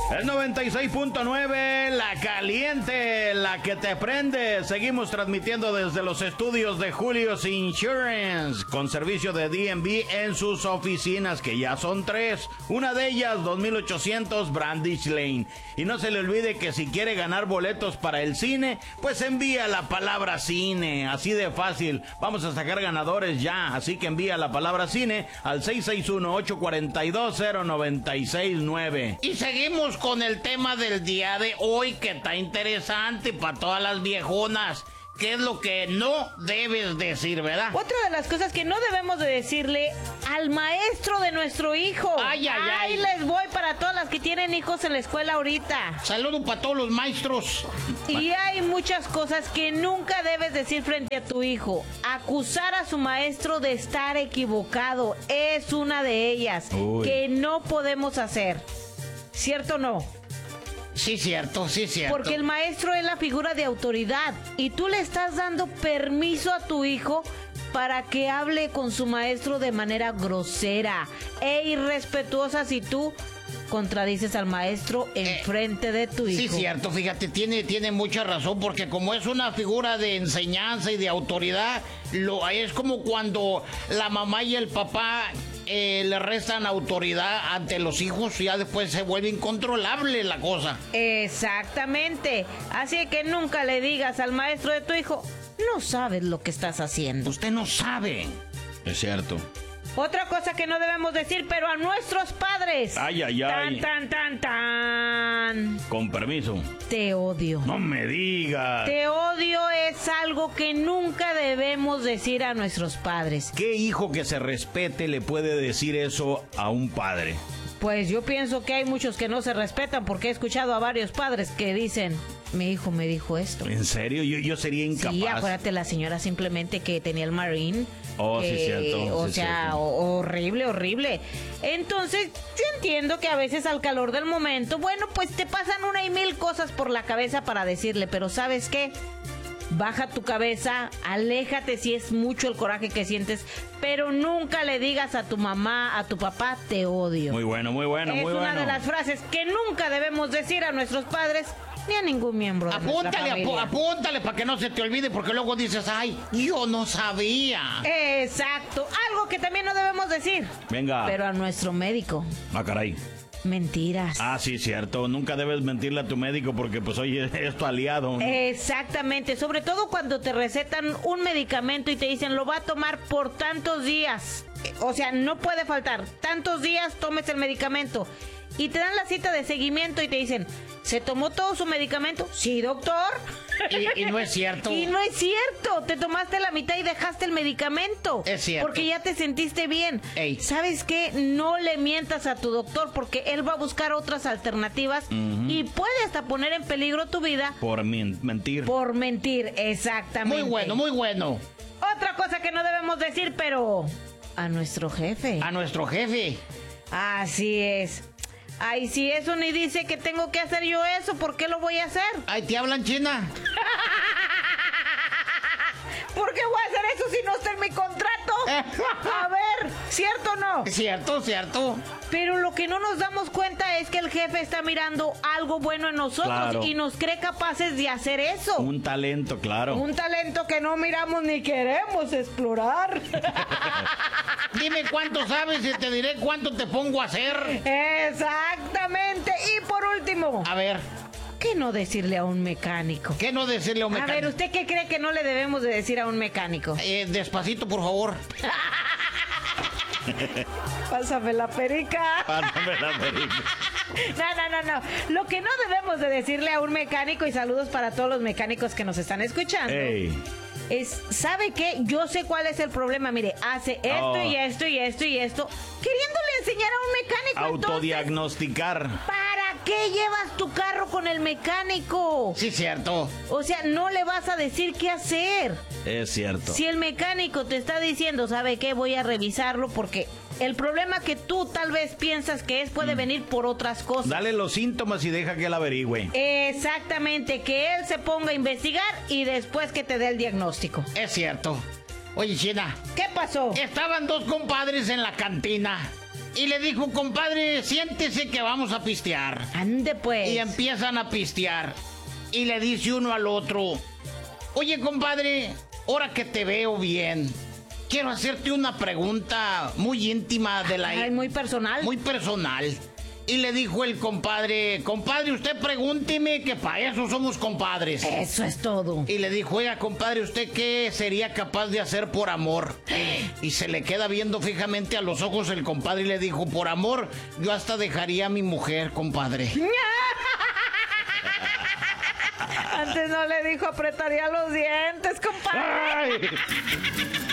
El 96.9, la caliente, la que te prende. Seguimos transmitiendo desde los estudios de Julio's Insurance, con servicio de DNB en sus oficinas, que ya son 3. Una de ellas, 2800 Brandish Lane. Y no se le olvide que si quiere ganar boletos para el cine, pues envía la palabra cine. Así de fácil. Vamos a sacar ganadores ya. Así que envía la palabra cine al 661-842-0969. Y seguimos con el tema del día de hoy, que está interesante para todas las viejonas. ¿Qué es lo que no debes decir, verdad? Otra de las cosas que no debemos de decirle al maestro de nuestro hijo. Ay. Ahí les voy para todas las que tienen hijos en la escuela ahorita. Saludo para todos los maestros. Y hay muchas cosas que nunca debes decir frente a tu hijo. Acusar a su maestro de estar equivocado es una de ellas. Uy. Que no podemos hacer. ¿Cierto o no? Sí, cierto. Porque el maestro es la figura de autoridad y tú le estás dando permiso a tu hijo para que hable con su maestro de manera grosera e irrespetuosa si tú contradices al maestro en frente de tu hijo. Sí, cierto, fíjate, tiene mucha razón, porque como es una figura de enseñanza y de autoridad, es como cuando la mamá y el papá le restan autoridad ante los hijos y ya después se vuelve incontrolable la cosa. Exactamente. Así que nunca le digas al maestro de tu hijo, no sabes lo que estás haciendo. Usted no sabe. Es cierto. Otra cosa que no debemos decir, pero a nuestros padres. Ay. Tan. Con permiso. Te odio. No me digas. Te odio es algo que nunca debemos decir a nuestros padres. ¿Qué hijo que se respete le puede decir eso a un padre? Pues yo pienso que hay muchos que no se respetan, porque he escuchado a varios padres que dicen, mi hijo me dijo esto. ¿En serio? Yo sería incapaz. Sí, acuérdate la señora simplemente que tenía el Marine. Oh, sí, cierto. O sí, sea, cierto. horrible. Entonces, yo entiendo que a veces al calor del momento, bueno, pues te pasan una y mil cosas por la cabeza para decirle, pero ¿sabes qué? Baja tu cabeza, aléjate si es mucho el coraje que sientes, pero nunca le digas a tu mamá, a tu papá, te odio. Muy bueno. Es una de las frases que nunca debemos decir a nuestros padres ni a ningún miembro de nuestra familia. Apúntale para que no se te olvide, porque luego dices, ay, yo no sabía. Exacto. Algo que también no debemos decir. Venga. Pero a nuestro médico. Ah, caray. Mentiras. Ah, sí, cierto. Nunca debes mentirle a tu médico porque, pues, oye, es tu aliado. Exactamente. Sobre todo cuando te recetan un medicamento y te dicen, lo va a tomar por tantos días. O sea, no puede faltar. Tantos días tomes el medicamento. Y te dan la cita de seguimiento y te dicen, ¿se tomó todo su medicamento? Sí, doctor. Y no es cierto. Y no es cierto. Te tomaste la mitad y dejaste el medicamento. Es cierto. Porque ya te sentiste bien. Ey. ¿Sabes qué? No le mientas a tu doctor, porque él va a buscar otras alternativas y puede hasta poner en peligro tu vida. Por mentir. Por mentir, exactamente. Muy bueno. Otra cosa que no debemos decir, pero a nuestro jefe. A nuestro jefe. Así es. Ay, si eso ni dice que tengo que hacer yo eso, ¿por qué lo voy a hacer? Ay, ¿te hablan china? ¿Por qué voy a hacer eso si no está en mi contrato? A ver, ¿cierto o no? Cierto. Pero lo que no nos damos cuenta es que el jefe está mirando algo bueno en nosotros, Claro. y nos cree capaces de hacer eso. Un talento, claro. Un talento que no miramos ni queremos explorar. Dime cuánto sabes y te diré cuánto te pongo a hacer. Exactamente. Y por último, A ver, ¿qué no decirle a un mecánico? ¿qué no decirle a un A mecánico? ver, ¿usted qué cree que no le debemos de decir a un mecánico? Despacito, por favor. Pásame la perica. Pásame la perica. No. Lo que no debemos de decirle a un mecánico, y saludos para todos los mecánicos que nos están escuchando, Ey. es, ¿sabe qué? Yo sé cuál es el problema. Mire, hace esto y esto y esto y esto, queriéndole enseñar a un mecánico. Autodiagnosticar. Entonces, ¿para qué llevas tu carro con el mecánico? Sí, cierto. O sea, no le vas a decir qué hacer. Es cierto. Si el mecánico te está diciendo, ¿sabe qué? Voy a revisarlo porque el problema que tú tal vez piensas que es puede venir por otras cosas. Dale los síntomas y deja que él averigüe. Exactamente, que él se ponga a investigar y después que te dé el diagnóstico. Es cierto. Oye, China, ¿Qué pasó? estaban dos compadres en la cantina Y le dijo, compadre, siéntese que vamos a pistear. Ande pues. Y empiezan a pistear. Y le dice uno al otro, oye, compadre, ahora que te veo bien, quiero hacerte una pregunta muy íntima de la... Ay, muy personal. Muy personal. Y le dijo el compadre, usted pregúnteme, que para eso somos compadres. Eso es todo. Y le dijo, oiga, compadre, ¿usted qué sería capaz de hacer por amor? Y se le queda viendo fijamente a los ojos el compadre y le dijo, por amor, yo hasta dejaría a mi mujer, compadre. Antes no le dijo apretaría los dientes, compadre. Ay.